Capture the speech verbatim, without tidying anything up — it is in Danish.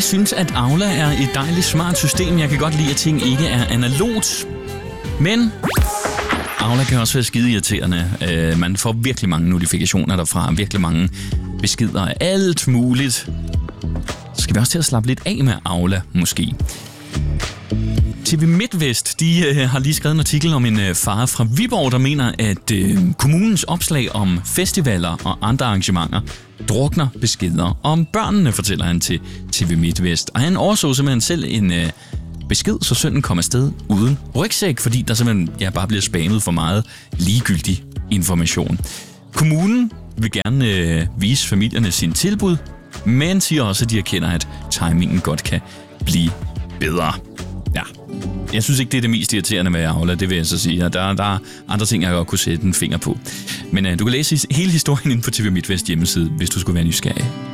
synes, at Aula er et dejligt smart system. Jeg kan godt lide, at ting ikke er analogt. Men Aula kan også være skide irriterende. Uh, man får virkelig mange notifikationer derfra, virkelig mange beskeder af alt muligt. Så skal vi også til at slappe lidt af med Aula, måske. T V MidtVest, de øh, har lige skrevet en artikel om en øh, far fra Viborg, der mener, at øh, kommunens opslag om festivaler og andre arrangementer drukner beskeder om børnene, fortæller han til T V MidtVest. Og han overså simpelthen selv en øh, besked, så sønnen kom afsted uden rygsæk, fordi der simpelthen ja, bare bliver spammet for meget ligegyldig information. Kommunen vil gerne øh, vise familierne sin tilbud, men siger også, at de erkender, at timingen godt kan blive bedre. Ja, jeg synes ikke, det er det mest irriterende med Aula, det vil jeg så sige. Der, der er andre ting, jeg godt kunne sætte en finger på. Men uh, du kan læse hele historien inde på T V MidtVest hjemmeside, hvis du skulle være nysgerrig.